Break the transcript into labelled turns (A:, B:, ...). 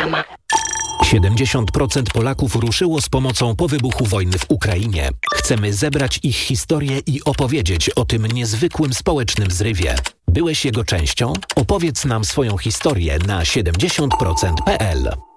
A: sama.
B: 70% Polaków ruszyło z pomocą po wybuchu wojny w Ukrainie. Chcemy zebrać ich historię i opowiedzieć o tym niezwykłym społecznym zrywie. Byłeś jego częścią? Opowiedz nam swoją historię na 70%.pl.